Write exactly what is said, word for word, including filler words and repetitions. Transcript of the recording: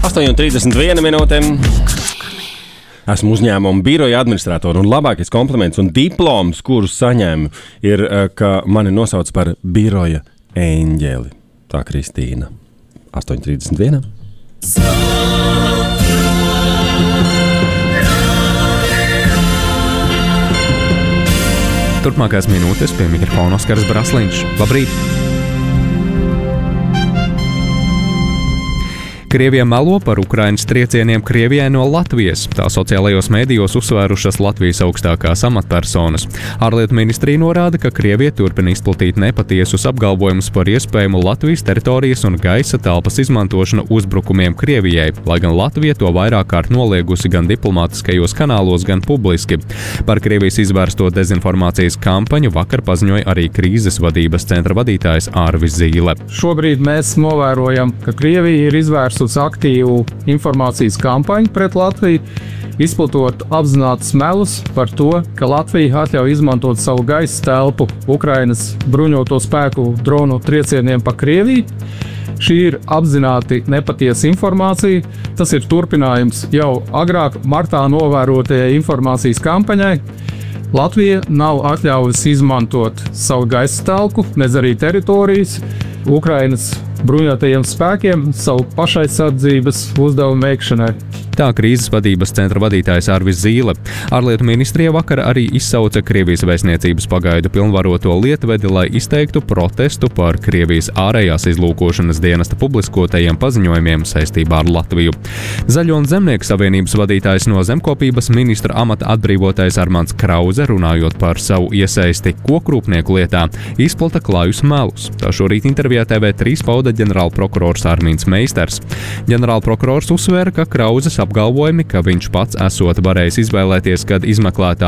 astoņi trīsdesmit viena minūte. Esmu uzņēmuma biroja administratora un labākais kompliments un diploms, kurus saņēmu, ir, ka mani nosauc par biroja eņģeli. Tā Kristīna. astoņi trīsdesmit viena. Turpmākās minūtes pie mikrofona Oskars Brasliņš. Labrīt! Krievija melo par Ukrainas triecieniem Krievijai no Latvijas. Tā sociālajos mēdījos uzsvērušas Latvijas augstākās amatpersonas. Ārlietu ministrija norāda, ka Krievija turpina izplatīt nepatiesus apgalvojumus par iespējamu Latvijas teritorijas un gaisa telpas izmantošanu uzbrukumiem Krievijai, lai gan Latvija to vairāk kārt noliegusi gan diplomātiskajos kanālos, gan publiski. Par Krievijas izvērsto dezinformācijas kampaņu vakar paziņoja arī krīzes vadības centra vadītājs Ārvis Zīle. Šobrīd mēs novērojam, ka Krievija ir izvērsta uz aktīvu informācijas kampaņu pret Latviju, izplatot apzinātus melus par to, ka Latvija atļauj izmantot savu gaisa telpu Ukrainas bruņoto spēku dronu triecieniem pa Krieviju. Šī ir apzināti nepatiesa informācija. Tas ir turpinājums jau agrāk martā novērotajai informācijas kampaņai. Latvija nav atļaujusi izmantot savu gaisa telpu, nez arī teritorijas Ukrainas bruņotajiem spēkiem savu pašaizsardzības uzdevumu veikšanai. Tā krīzes vadības centra vadītājs Ārvis Zīle. Ārlietu ministrija vakar arī izsauca Krievijas vēstniecības pagaidu pilnvaroto lietvedi, lai izteiktu protestu par Krievijas ārējās izlūkošanas dienesta publiskotajiem paziņojumiem saistībā ar Latviju. Zaļo un zemnieku savienības vadītājs no zemkopības ministra amata atbrīvotais Armands Krauze, runājot par savu iesaisti kokrūpnieku lietā, izplata klājus melus. Tā šorīt intervijā T V trīs pauda ģenerālprokurors Armīns Meisters. Ģenerālprokurors uzsvēra, ka Krauzes apgalvojumi, ka viņš pats esot varējis izvēlēties, kad izmeklētā